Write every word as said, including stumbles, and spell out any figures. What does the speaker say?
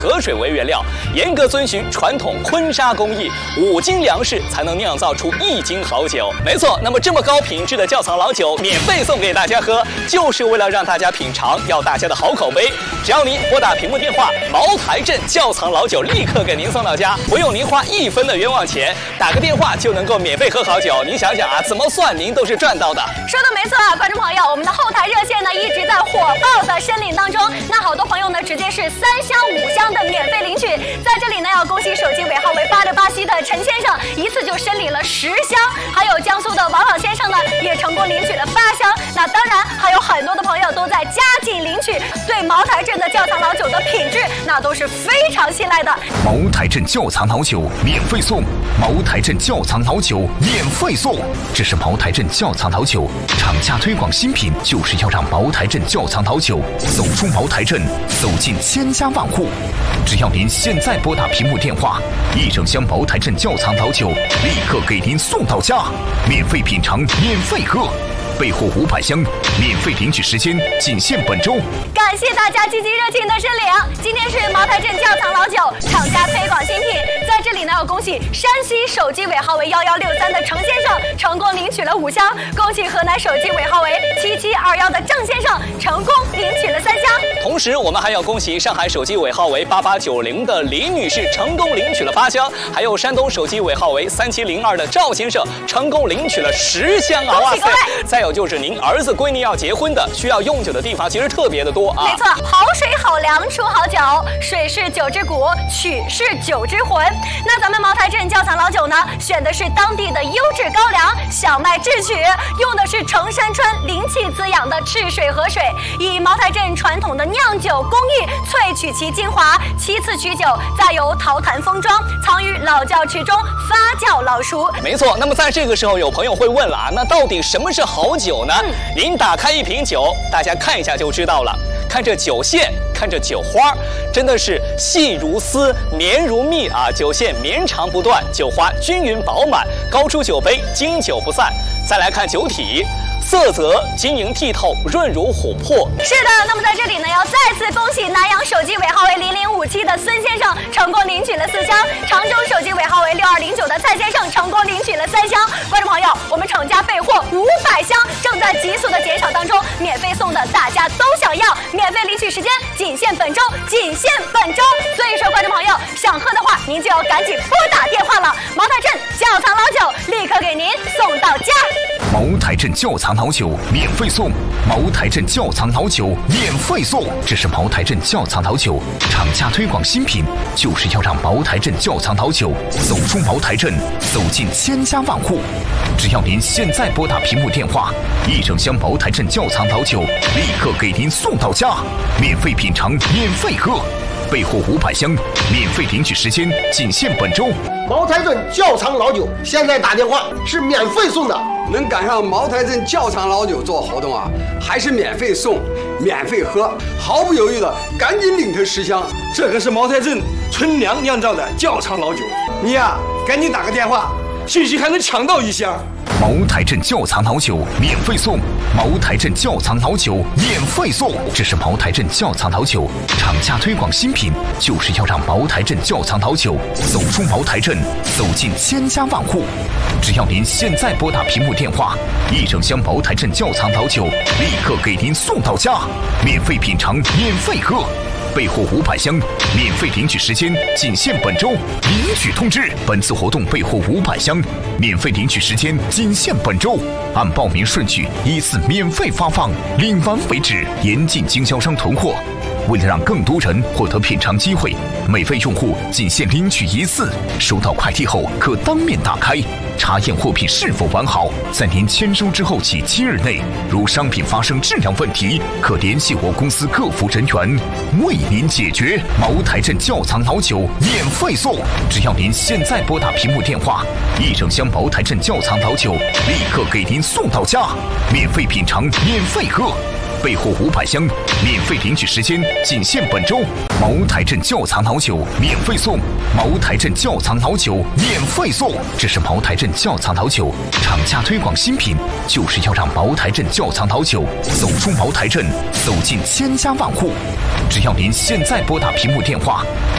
河水为原料，严格遵循传统坤沙工艺，五斤粮食才能酿造出一斤好酒。没错，那么这么高品质的窖藏老酒免费送给大家喝，就是为了让大家品尝，要大家的好口碑。只要您拨打屏幕电话，茅台镇窖藏老酒立刻给您送到家，不用您花一分的冤枉钱，打个电话就能够免费喝好酒。您想想啊，怎么算您都是赚到的。 说的没错啊，观众朋友，我们的后台热线呢一直在火爆的申领当中，那好多朋友呢直接是三箱五箱的免费领取。在这里呢要恭喜手机尾号为八六八七的陈先生，一次就申领了十箱，还有江苏的王老先生呢也成功领取了八箱。那当然还有很多的朋友都在加紧领取，对茅台镇的窖藏老酒的品质那都是非常信赖的。 茅台镇窖藏老酒免费送，茅台镇窖藏老酒免费送，这是茅台镇窖藏老酒厂家推广新品，就是要让茅台镇窖藏老酒走出茅台镇，走进千家万户。只要您现在拨打屏幕电话，一整箱茅台镇窖藏老酒立刻给您送到家，免费品尝，免费喝。备货五百箱，免费领取时间仅限本周。 感谢大家积极热情的申领。今天是茅台镇窖藏老酒厂家推广新品，在这里呢要恭喜山西手机尾号为幺幺六三的程先生成功领取了五箱，恭喜河南手机尾号为七七二幺的郑先生成功领取了三箱。 同时，我们还要恭喜上海手机尾号为八八九零的李女士成功领取了八箱，还有山东手机尾号为三七零二的赵先生成功领取了十箱啊！ 哇塞！ 再有就是您儿子闺女要结婚的，需要用酒的地方其实特别的多啊。 没错，好水好粮出好酒，水是酒之骨，曲是酒之魂。那咱们茅台镇窖藏老酒呢，选的是当地的优质高粱小麦制曲，用的是城山川灵气滋养的赤水河水，以茅台镇传统的酿酒工艺萃取其精华，其次取酒，再由陶坛封装，藏于老窖池中发酵老熟。 没错，那么在这个时候，有朋友会问了啊，那到底什么是好酒呢？嗯、您打开一瓶酒，大家看一下就知道了。看这酒线，看这酒花，真的是细如丝，绵如蜜啊！酒线绵长不断，酒花均匀饱满，高出酒杯，经久不散。再来看酒体。色泽晶莹剔透，润如琥珀。 是的，那么在这里呢，要再次恭喜南阳手机尾号为零零五七的孙先生成功领取了四箱，常州手机尾号为六二零九的蔡先生成功领取了三箱。观众朋友，我们厂家备货五百箱，正在急速的减少当中，免费送的大家都想要，免费领取时间仅限本周，仅限本周。所以说，观众朋友想喝的话，您就要赶紧拨打电话了。茅台镇窖藏老酒立刻给您送到家。 茅台镇窖藏老酒免费送，茅台镇窖藏老酒免费送，这是茅台镇窖藏老酒厂家推广新品，就是要让茅台镇窖藏老酒走出茅台镇，走进千家万户。只要您现在拨打屏幕电话，一整箱茅台镇窖藏老酒立刻给您送到家，免费品尝，免费喝。备货五百箱，免费领取时间仅限本周。 茅台镇窖藏老酒现在打电话是免费送的， 能赶上茅台镇窖藏老酒做活动啊，还是免费送、免费喝，毫不犹豫的赶紧领他十箱。 这可是茅台镇纯粮酿造的窖藏老酒，你呀、啊、赶紧打个电话，兴许还能抢到一箱。 茅台镇窖藏老酒免费送，茅台镇窖藏老酒免费送，这是茅台镇窖藏老酒厂家推广新品，就是要让茅台镇窖藏老酒走出茅台镇，走进千家万户。只要您现在拨打屏幕电话，一整箱茅台镇窖藏老酒立刻给您送到家，免费品尝，免费喝。备货五百箱，免费领取时间仅限本周。领取通知：本次活动备货五百箱，免费领取时间仅限本周。按报名顺序依次免费发放，领完为止，严禁经销商囤货。为了让更多人获得品尝机会，每位用户仅限领取一次。收到快递后可当面打开，查验货品是否完好。在您签收之后起七日内，如商品发生质量问题，可联系我公司客服人员为您解决。茅台镇窖藏老酒免费送，只要您现在拨打屏幕电话，一整箱茅台镇窖藏老酒立刻给您送到家，免费品尝，免费喝。备货五百箱，免费领取时间仅限本周。茅台镇窖藏老酒免费送，茅台镇窖藏老酒免费送，这是茅台镇窖藏老酒厂家推广新品，就是要让茅台镇窖藏老酒走出茅台镇，走进千家万户。只要您现在拨打屏幕电话，